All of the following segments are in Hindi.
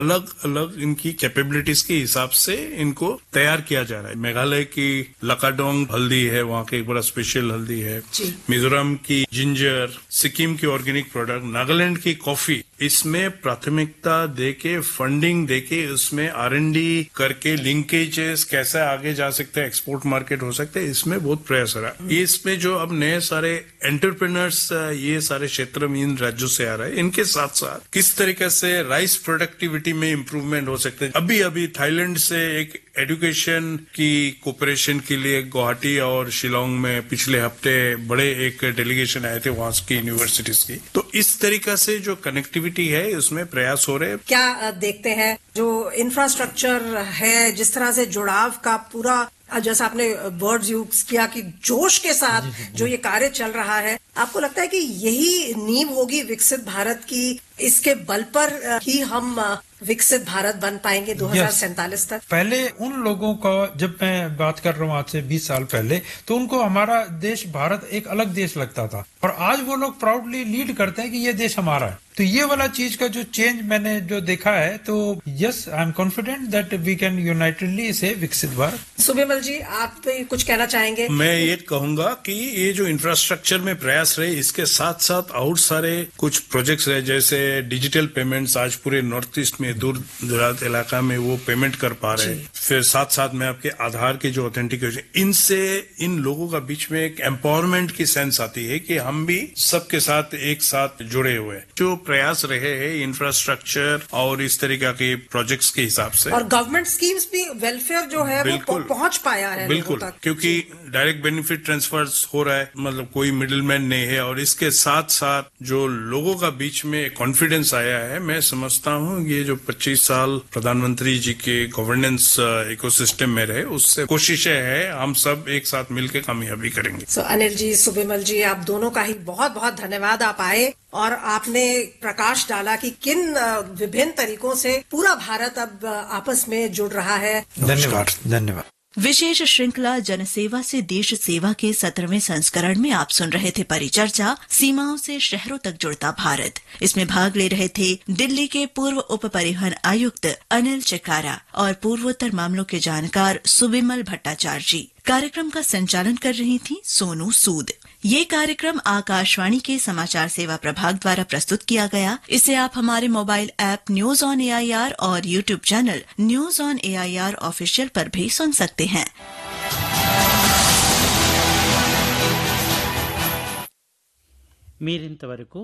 अलग अलग इनकी कैपेबिलिटीज के हिसाब से इनको तैयार किया जा रहा है। मेघालय की लकाडोंग हल्दी है, वहाँ के एक बड़ा स्पेशल हल्दी है। मिजोरम की जिंजर, सिक्किम की ऑर्गेनिक प्रोडक्ट, नागालैंड की कॉफी, इसमें प्राथमिकता देके फंडिंग देके उसमें R&D करके लिंकेजेस कैसे आगे जा सकते हैं, एक्सपोर्ट मार्केट हो सकते हैं, इसमें बहुत प्रयास हो रहा है। इसमें जो अब नए सारे एंटरप्रेन्योर्स ये सारे क्षेत्र में इन राज्यों से आ रहे हैं, इनके साथ साथ किस तरीके से राइस प्रोडक्टिविटी में इम्प्रूवमेंट हो सकते हैं। अभी अभी थाईलैंड से एक एजुकेशन की कोऑपरेशन के लिए गुवाहाटी और शिलोंग में पिछले हफ्ते बड़े एक डेलीगेशन आए थे वहां की यूनिवर्सिटीज की। तो इस तरीका से जो कनेक्टिविटी है उसमें प्रयास हो रहे हैं। क्या देखते हैं जो इंफ्रास्ट्रक्चर है, जिस तरह से जुड़ाव का पूरा, जैसा आपने वर्ड्स यूज किया कि जोश के साथ जो ये कार्य चल रहा है, आपको लगता है कि यही नींव होगी विकसित भारत की? इसके बल पर ही हम विकसित भारत बन पाएंगे 2047 तक? पहले उन लोगों का, जब मैं बात कर रहा हूँ आज से 20 साल पहले, तो उनको हमारा देश भारत एक अलग देश लगता था, और आज वो लोग प्राउडली लीड करते हैं कि ये देश हमारा है। तो ये वाला चीज का जो चेंज मैंने जो देखा है, तो yes, I am confident that we can unitedly से विकसित भारत। सुबिमल जी, आप कुछ कहना चाहेंगे? मैं ये कहूंगा कि ये जो इंफ्रास्ट्रक्चर में प्रयास रहे, इसके साथ साथ और सारे कुछ प्रोजेक्ट्स रहे, जैसे डिजिटल पेमेंट्स आज पूरे नॉर्थ ईस्ट में दूर दराज इलाका में वो पेमेंट कर पा रहे हैं। फिर साथ साथ में आपके आधार के जो ऑथेंटिकेशन, इनसे इन लोगों का बीच में एक एम्पावरमेंट की सेंस आती है कि हम भी सबके साथ एक साथ जुड़े हुए हैं। जो प्रयास रहे हैं इंफ्रास्ट्रक्चर और इस तरीके के प्रोजेक्ट्स के हिसाब से, और गवर्नमेंट स्कीम्स भी, वेलफेयर जो है वो पहुंच पाया है बिल्कुल, लोगों तक, क्योंकि डायरेक्ट बेनिफिट ट्रांसफर्स हो रहा है, मतलब कोई मिडिलमैन नहीं है। और इसके साथ साथ जो लोगों का बीच में कॉन्फिडेंस आया है, मैं समझता हूँ ये जो 25 साल प्रधानमंत्री जी के गवर्नेंस इकोसिस्टम में रहे, उससे कोशिशें है हम सब एक साथ मिलकर कामयाबी करेंगे। अनिल जी, सुबिमल जी, आप दोनों का ही बहुत बहुत धन्यवाद। आप आए और आपने प्रकाश डाला कि किन विभिन्न तरीकों से पूरा भारत अब आपस में जुड़ रहा है। धन्यवाद, धन्यवाद। विशेष श्रृंखला जनसेवा से देश सेवा के 17वें संस्करण में आप सुन रहे थे परिचर्चा सीमाओं से शहरों तक जुड़ता भारत। इसमें भाग ले रहे थे दिल्ली के पूर्व उप परिवहन आयुक्त अनिल चिकारा और पूर्वोत्तर मामलों के जानकार सुबिमल भट्टाचार्य जी। कार्यक्रम का संचालन कर रही थी सोनू सूद। ये कार्यक्रम आकाशवाणी के समाचार सेवा प्रभाग द्वारा प्रस्तुत किया गया। इसे आप हमारे mobile app news on AIR और YouTube channel news on AIR official पर भी सुन सकते हैं। మీరింతవరకు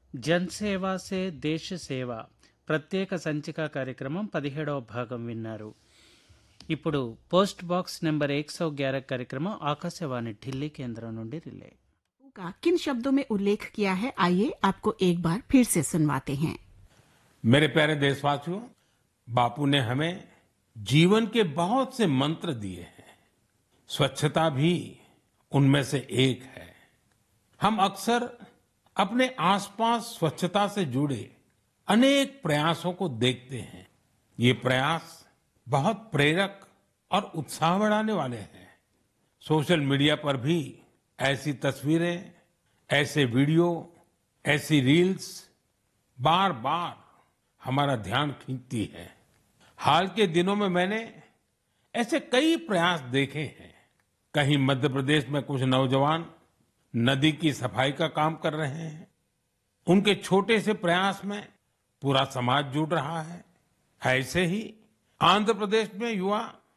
జన్సేవ సే దేశ సేవ ప్రత్యేక సంచిక కార్యక్రమం 17వ భాగం విన్నారు. ఇప్పుడు పోస్ట్ బాక్స్ నెంబర్ 111 कार्यक्रम आकाशवाणी ఢిల్లీ केंद्र నుండి रिले का किन शब्दों में उल्लेख किया है, आइए आपको एक बार फिर से सुनवाते हैं। मेरे प्यारे देशवासियों, बापू ने हमें जीवन के बहुत से मंत्र दिए हैं, स्वच्छता भी उनमें से एक है। हम अक्सर अपने आसपास स्वच्छता से जुड़े अनेक प्रयासों को देखते हैं। ये प्रयास बहुत प्रेरक और उत्साह बढ़ाने वाले हैं। सोशल मीडिया पर भी ऐसी तस्वीरें, ऐसे वीडियो, ऐसी रील्स बार बार हमारा ध्यान खींचती है। हाल के दिनों में मैंने ऐसे कई प्रयास देखे हैं। कहीं मध्य प्रदेश में कुछ नौजवान नदी की सफाई का काम कर रहे हैं। उनके छोटे से प्रयास में पूरा समाज जुड़ रहा है। ऐसे ही आंध्र प्रदेश में युवा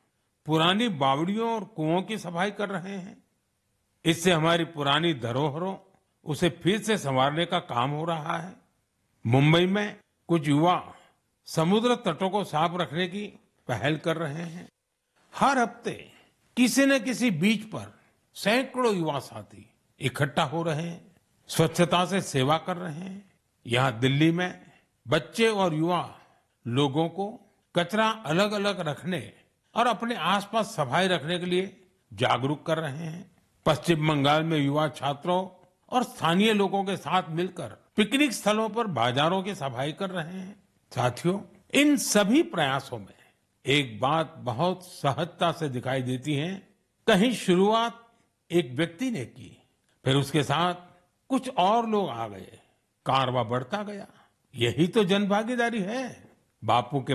पुरानी बावड़ियों और कुओं की सफाई कर रहे हैं। इससे हमारी पुरानी धरोहरों, उसे फिर से संवारने का काम हो रहा है। मुंबई में कुछ युवा समुद्र तटों को साफ रखने की पहल कर रहे हैं। हर हफ्ते किसी न किसी बीच पर सैकड़ों युवा साथी इकट्ठा हो रहे हैं, स्वच्छता से सेवा कर रहे हैं। यहाँ दिल्ली में बच्चे और युवा लोगों को कचरा अलग अलग रखने और अपने आसपास सफाई रखने के लिए जागरूक कर रहे हैं। पश्चिम बंगाल में युवा छात्रों और स्थानीय लोगों के साथ मिलकर पिकनिक स्थलों पर बाजारों की सफाई कर रहे हैं। साथियों, इन सभी प्रयासों में एक बात बहुत सहजता से दिखाई देती है। कहीं शुरुआत एक व्यक्ति ने की, फिर उसके साथ कुछ और लोग आ गए, कारवां बढ़ता गया। यही तो जनभागीदारी है। बापू के